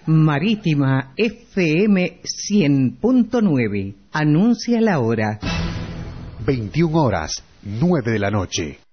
Marítima FM 100.9. Anuncia la hora. 21 horas, 9 de la noche.